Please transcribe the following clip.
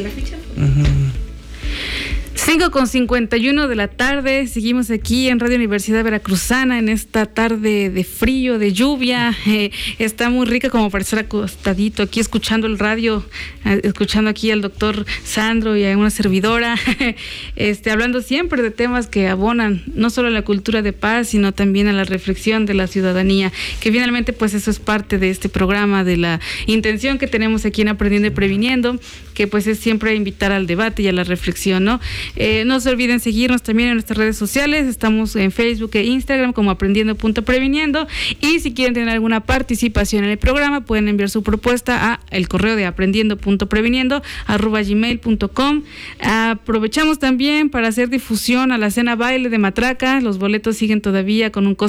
la ficha. 5:51 de la tarde, seguimos aquí en Radio Universidad Veracruzana en esta tarde de frío, de lluvia. Está muy rica como para estar acostadito aquí escuchando el radio, escuchando aquí al doctor Sandro y a una servidora, hablando siempre de temas que abonan no solo a la cultura de paz, sino también a la reflexión de la ciudadanía, que finalmente pues eso es parte de este programa, de la intención que tenemos aquí en Aprendiendo y Previniendo, que pues es siempre invitar al debate y a la reflexión, ¿no? No se olviden seguirnos también en nuestras redes sociales, estamos en Facebook e Instagram como aprendiendo.previniendo, y si quieren tener alguna participación en el programa pueden enviar su propuesta a el correo de aprendiendo.previniendo@gmail.com. Aprovechamos también para hacer difusión a la cena baile de Matraca, los boletos siguen todavía con un costo